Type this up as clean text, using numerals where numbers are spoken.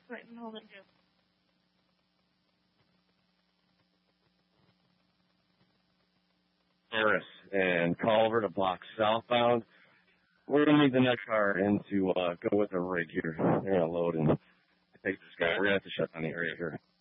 Right, and hold it too. Harris and Culver to block southbound. We're going to need the next car in to go with the rig here. They're going to load and take this guy. We're going to have to shut down the area here.